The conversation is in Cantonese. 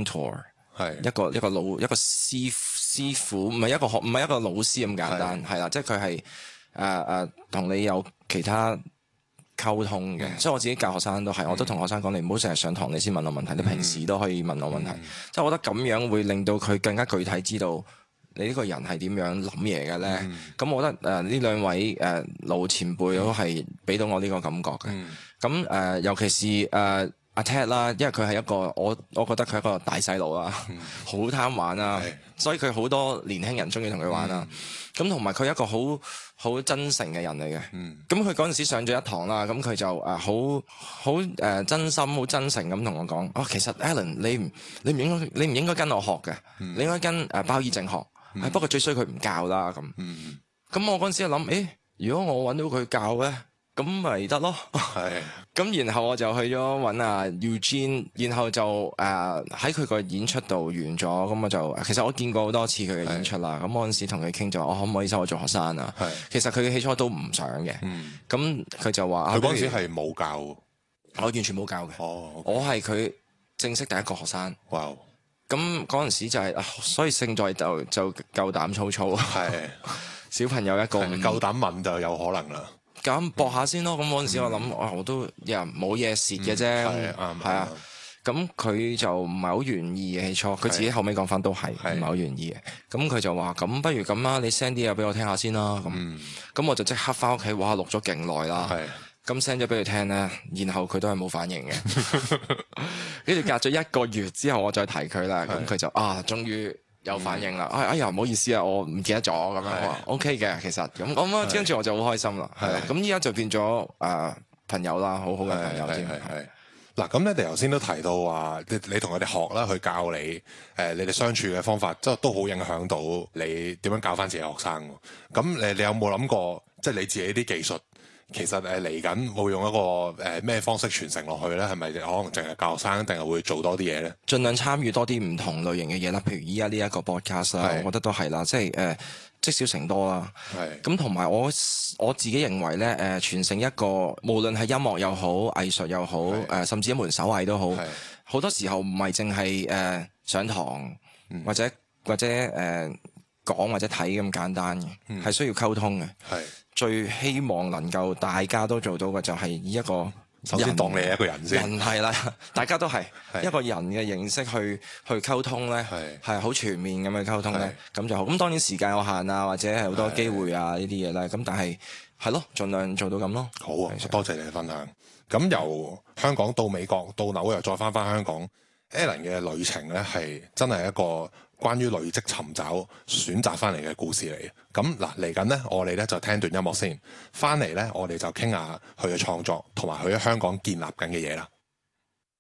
mentor， 一個師傅，唔係一個老師咁簡單，係啦，即係佢係同你有其他溝通嘅，所以我自己教學生都係，我都同學生講，你唔好成日上堂你先問我問題，你平時都可以問我問題，即係我覺得咁樣會令到佢更加具體知道你呢個人係點樣諗嘢嘅咧。咁我覺得呢兩位老前輩都係俾到我呢個感覺嘅。咁尤其是阿 Ted 啦，因為佢係一個我覺得佢係一個大細路啦，好貪玩啊，所以佢好多年輕人中意同佢玩啦。咁同埋佢係一個好真誠嘅人嚟嘅。咁佢嗰陣時上咗一堂啦，咁佢就好真心好真誠咁同我講，其實 Alan 你唔應該跟我學嘅，你應該跟包醫正學。不過最衰佢唔教啦咁。咁我嗰陣時就諗，如果我揾到佢教咧，咁咪得咯。咁然後我就去咗揾阿 Eugene， 然後就喺佢個演出度完咗，咁我就其實我見過好多次佢嘅演出啦。咁我嗰陣時同佢傾咗，我可唔可以收我做學生啊？其實佢起初都唔想嘅。咁佢就話： 佢嗰陣時係冇教， 我完全冇教嘅。我係佢正式第一個學生。哇！咁嗰陣時就係，所以勝在就夠膽粗粗。小朋友一個夠膽問就有可能啦。 咁搏下先咯。咁嗰陣時我諗，我都冇嘢蝕嘅啫。係啊。咁佢就唔係好願意嘅起初，佢自己後尾講翻都係唔係好願意嘅。咁佢就話：咁不如咁啦，你 send 啲嘢俾我聽下先啦。咁我就即刻翻屋企，哇錄咗勁耐啦。咁 send 咗俾佢聽咧，然後佢都係冇反應嘅。跟住隔咗1個月之後，我再提佢啦，咁佢就終於有反應啦。哎呀，唔好意思啊，我唔記得咗咁樣。話 OK 嘅，其實咁跟住我就好開心啦。咁依家就變咗朋友啦，好好嘅朋友添。 嗱，咁你哋頭先都提到話，你同佢哋學啦，去教你你哋相處嘅方法，即係都好影響到你點樣教翻自己學生。咁你有冇諗過，即係你自己啲技術？其實嚟緊會用一個咩方式傳承落去咧？係咪可能淨係教學生，定係會做多啲嘢咧？ 盡量參與多啲唔同類型嘅嘢啦，譬如依家呢一個 podcast 啦，我覺得都係啦，即係積少成多啦。咁同埋我自己認為咧，傳承一個無論係音樂又好、藝術又好，甚至一門手藝都好，好多時候唔係淨係上堂或者講或者睇咁簡單嘅，係需要溝通嘅。最希望能夠大家都做到嘅就係以一個首先當你係一個人先， 人係啦，大家都係一個人嘅形式去溝通咧，係好全面咁去溝通咧，咁就好。咁當然時間有限啊，或者係好多機會啊呢啲嘢咧，咁但係係咯，盡量做到咁咯。 好啊，多謝你嘅分享。咁由香港到美國到紐約再翻香港 ，Alan 嘅旅程咧係真係一個關於累積尋找選擇翻嚟嘅故事嚟嘅。咁嗱，嚟緊呢，我哋咧就聽段音樂先，翻嚟咧我哋就傾下佢嘅創作同埋佢喺香港建立緊嘅嘢啦。